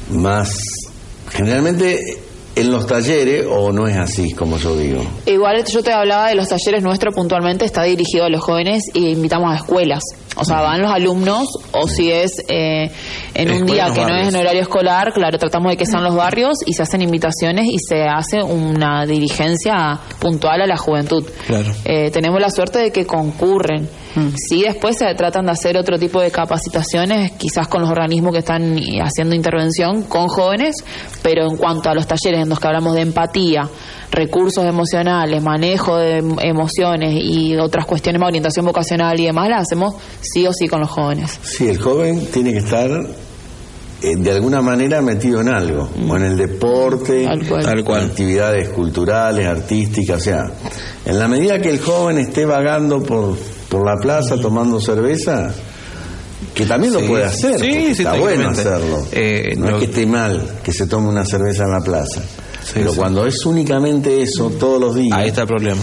más, generalmente en los talleres, o no es así como yo digo. Igual yo te hablaba de los talleres nuestros puntualmente, está dirigido a los jóvenes y invitamos a escuelas. O sea, van los alumnos, o si es en un día que no es en horario escolar, claro, tratamos de que sean los barrios y se hacen invitaciones y se hace una dirigencia puntual a la juventud. Claro. Tenemos la suerte de que concurren. Sí, después se tratan de hacer otro tipo de capacitaciones, quizás con los organismos que están haciendo intervención con jóvenes, pero en cuanto a los talleres en los que hablamos de empatía, recursos emocionales, manejo de emociones y otras cuestiones más, orientación vocacional y demás, las hacemos sí o sí con los jóvenes. Sí, el joven tiene que estar de alguna manera metido en algo, o en el deporte, tal cual, actividades culturales, artísticas, o sea, en la medida que el joven esté vagando por la plaza tomando cerveza, que también lo puede hacer, está bueno hacerlo, no es que esté mal que se tome una cerveza en la plaza, pero cuando es únicamente eso todos los días, ahí está el problema,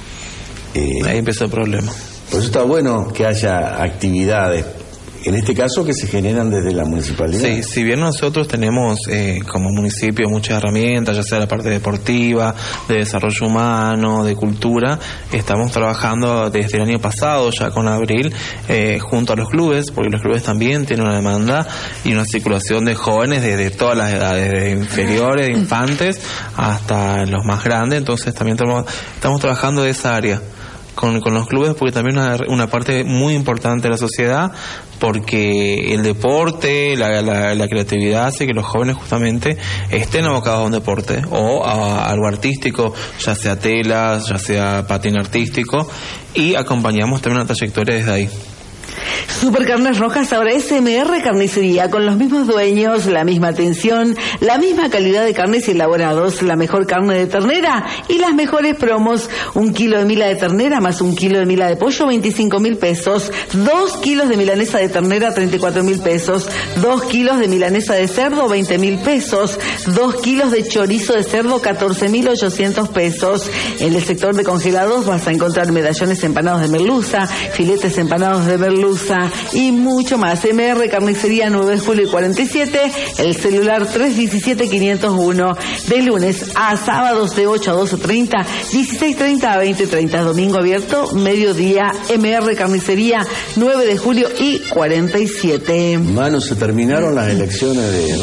ahí empieza el problema. Por eso está bueno que haya actividades, en este caso que se generan desde la municipalidad. Sí, si bien nosotros tenemos como municipio muchas herramientas, ya sea la parte deportiva, de desarrollo humano, de cultura, estamos trabajando desde el año pasado, ya con abril, junto a los clubes, porque los clubes también tienen una demanda y una circulación de jóvenes desde todas las edades, desde inferiores, de infantes, hasta los más grandes, entonces también estamos trabajando de esa área. Con los clubes, porque también es una parte muy importante de la sociedad, porque el deporte, la creatividad hace que los jóvenes justamente estén abocados a un deporte o a algo artístico, ya sea telas, ya sea patín artístico, y acompañamos también una trayectoria desde ahí. Supercarnes Rojas ahora SMR Carnicería, con los mismos dueños, la misma atención, la misma calidad de carnes y elaborados, la mejor carne de ternera y las mejores promos. 1 kilo de mila de ternera más 1 kilo de mila de pollo, 25.000 pesos. 2 kilos de milanesa de ternera, 34.000 pesos. 2 kilos de milanesa de cerdo, 20.000 pesos. 2 kilos de chorizo de cerdo, 14.800 pesos. En el sector de congelados vas a encontrar medallones empanados de merluza, filetes empanados de merluza y mucho más. MR Carnicería 9 de julio y 47, el celular 317-501, de lunes a sábados de 8 a 12:30, 16:30 a 20:30, domingo abierto, mediodía. MR Carnicería 9 de julio y 47. Manu, se terminaron las elecciones de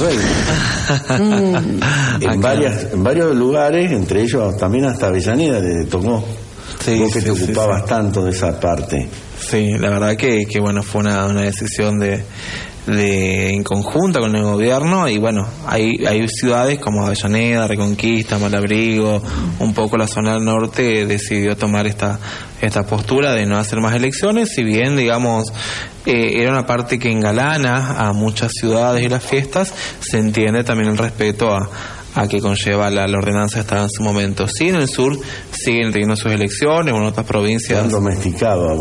Reina. En varios lugares, entre ellos también hasta Avellaneda le tocó. Vos que te ocupabas tanto de esa parte. Sí, la verdad que bueno, fue una decisión de en conjunta con el gobierno, y bueno, hay ciudades como Avellaneda, Reconquista, Malabrigo, un poco la zona del norte decidió tomar esta postura de no hacer más elecciones, si bien digamos era una parte que engalana a muchas ciudades y las fiestas, se entiende también el respeto a que conlleva la ordenanza estaba en su momento. Sí, en el sur siguen teniendo sus elecciones, o en otras provincias. Se han domesticado